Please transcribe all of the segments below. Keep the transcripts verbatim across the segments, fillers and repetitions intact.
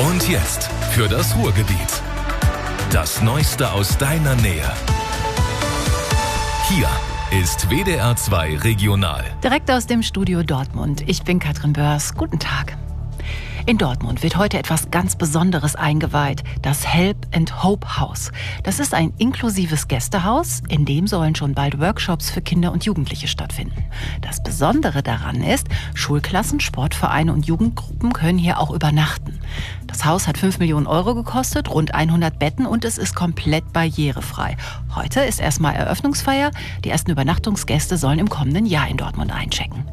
Und jetzt für das Ruhrgebiet. Das Neueste aus deiner Nähe. Hier ist W D R zwei Regional. Direkt aus dem Studio Dortmund. Ich bin Katrin Börs. Guten Tag. In Dortmund wird heute etwas ganz Besonderes eingeweiht, das Help and Hope Haus. Das ist ein inklusives Gästehaus, in dem sollen schon bald Workshops für Kinder und Jugendliche stattfinden. Das Besondere daran ist, Schulklassen, Sportvereine und Jugendgruppen können hier auch übernachten. Das Haus hat fünf Millionen Euro gekostet, rund hundert Betten und es ist komplett barrierefrei. Heute ist erstmal Eröffnungsfeier. Die ersten Übernachtungsgäste sollen im kommenden Jahr in Dortmund einchecken.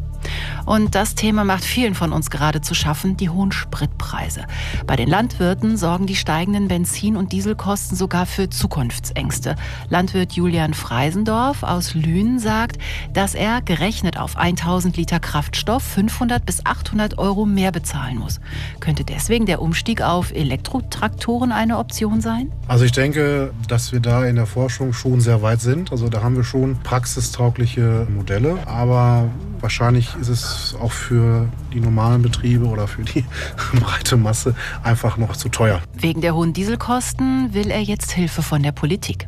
Und das Thema macht vielen von uns gerade zu schaffen, die hohen Spritpreise. Bei den Landwirten sorgen die steigenden Benzin- und Dieselkosten sogar für Zukunftsängste. Landwirt Julian Freisendorf aus Lünen sagt, dass er gerechnet auf tausend Liter Kraftstoff fünfhundert bis achthundert Euro mehr bezahlen muss. Könnte deswegen der Umstieg auf Elektrotraktoren eine Option sein? Also ich denke, dass wir da in der Forschung schon sehr weit sind. Also da haben wir schon praxistaugliche Modelle, aber wahrscheinlich ist es auch für die normalen Betriebe oder für die breite Masse einfach noch zu teuer. Wegen der hohen Dieselkosten will er jetzt Hilfe von der Politik.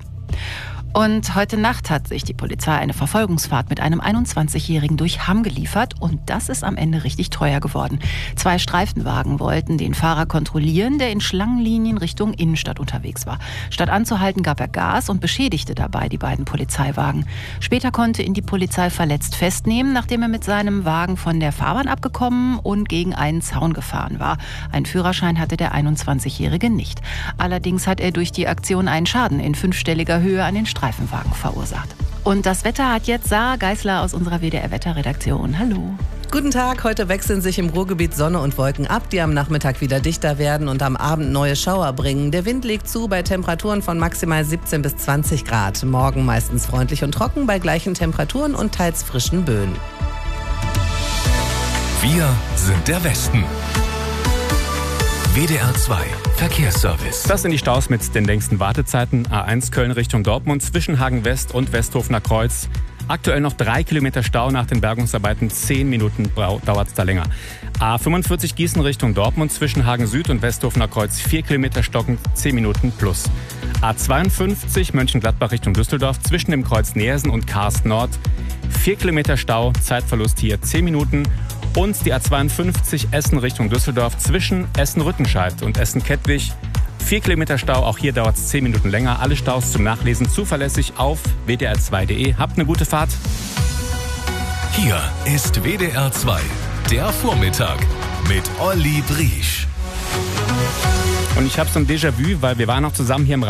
Und heute Nacht hat sich die Polizei eine Verfolgungsfahrt mit einem einundzwanzigjährigen durch Hamm geliefert und das ist am Ende richtig teuer geworden. Zwei Streifenwagen wollten den Fahrer kontrollieren, der in Schlangenlinien Richtung Innenstadt unterwegs war. Statt anzuhalten, gab er Gas und beschädigte dabei die beiden Polizeiwagen. Später konnte ihn die Polizei verletzt festnehmen, nachdem er mit seinem Wagen von der Fahrbahn abgekommen und gegen einen Zaun gefahren war. Einen Führerschein hatte der einundzwanzigjährige nicht. Allerdings hat er durch die Aktion einen Schaden in fünfstelliger Höhe an den Streifenwagen verursacht. Und das Wetter hat jetzt Sarah Geisler aus unserer W D R-Wetterredaktion. Hallo. Guten Tag, heute wechseln sich im Ruhrgebiet Sonne und Wolken ab, die am Nachmittag wieder dichter werden und am Abend neue Schauer bringen. Der Wind legt zu bei Temperaturen von maximal siebzehn bis zwanzig Grad. Morgen meistens freundlich und trocken bei gleichen Temperaturen und teils frischen Böen. Wir sind der Westen. W D R zwei Verkehrsservice. Das sind die Staus mit den längsten Wartezeiten. A eins Köln Richtung Dortmund zwischen Hagen West und Westhofener Kreuz. Aktuell noch drei Kilometer Stau nach den Bergungsarbeiten. Zehn Minuten dauert es da länger. A fünfundvierzig Gießen Richtung Dortmund zwischen Hagen Süd und Westhofener Kreuz. Vier Kilometer stockend, zehn Minuten plus. A zweiundfünfzig Mönchengladbach Richtung Düsseldorf zwischen dem Kreuz Neersen und Karst Nord. Vier Kilometer Stau, Zeitverlust hier zehn Minuten. Und die A zweiundfünfzig Essen Richtung Düsseldorf zwischen Essen-Rüttenscheid und Essen-Kettwig. Vier Kilometer Stau, auch hier dauert es zehn Minuten länger. Alle Staus zum Nachlesen zuverlässig auf w d r zwei punkt d e. Habt eine gute Fahrt. Hier ist W D R zwei, der Vormittag mit Olli Briesch. Und ich habe so ein Déjà-vu, weil wir waren noch zusammen hier im